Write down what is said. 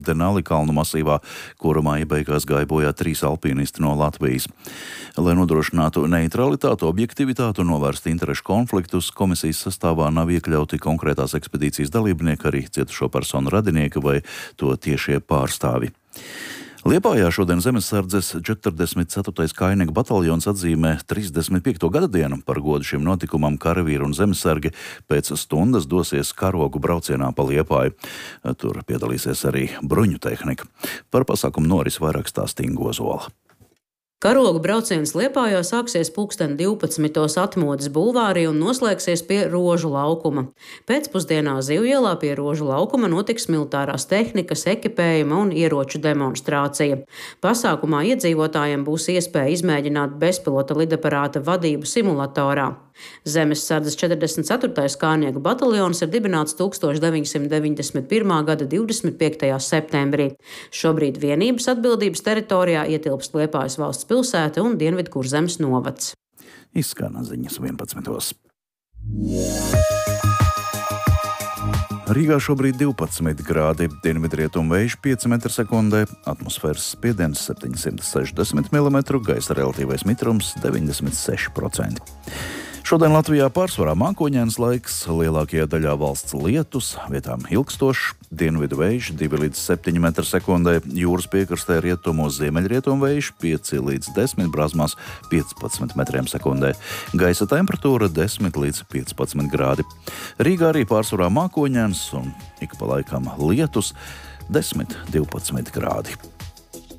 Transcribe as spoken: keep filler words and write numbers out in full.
Denali kalnu masīvā, kura māja beigās gāja bojā trīs alpīnisti no Latvijas. Lai nodrošinātu neutralitāti, objektivitāti un novērstu interešu konfliktus, komisijas sastāvā nav iekļauti konkrētās ekspedīcijas dalībnieki, arī cietušo personu radinieki vai to tiešie pārstāvi. Liepājā šodien Zemesardzes četrdesmit ceturtais kājnieku bataljons atzīmē trīsdesmit piekto gada dienu. Par godu šim notikumam karavīri un zemesargi pēc stundas dosies karogu braucienā pa Liepāju. Tur piedalīsies arī bruņu tehnika. Par pasākumu noris vairāk stāstīja Ozola. Karogu brauciens Liepājā sāksies pulksten divpadsmitos Atmodas bulvārī un noslēgsies pie Rožu laukuma. Pēcpusdienā Zivjielā pie Rožu laukuma notiks militārās tehnikas, ekipējuma un ieroču demonstrācija. Pasākumā iedzīvotājiem būs iespēja izmēģināt bezpilota lidaparāta vadību simulatorā. Zemesardzes četrdesmit ceturtais kājnieku bataljons ir dibināts tūkstoš deviņsimt deviņdesmit pirmā gada divdesmit piektajā septembrī. Šobrīd vienības atbildības teritorijā ietilpst Liepājas valsts pilsēta un Dienvidkurzemes novads. Izskan ziņas vienpadsmitos. Rīgā šobrīd divpadsmit grādi, dienvidrietumu vējš pieci metri sekundē, atmosfēras spiediens septiņsimt sešdesmit milimetru, gaisa relatīvais mitrums deviņdesmit seši procenti. Šodien Latvijā pārsvarā mākoņains laiks, lielākajā daļā valsts lietus, vietām ilgstošs, dienvidu vējš divi līdz septiņi metri sekundē, jūras piekrastē rietumos ziemeļrietumu vējš pieci līdz desmit, brāzmās piecpadsmit metriem sekundē. Gaisa temperatūra desmit līdz piecpadsmit grādi. Rīgā arī pārsvarā mākoņains un ik pa laikam lietus desmit līdz divpadsmit grādi.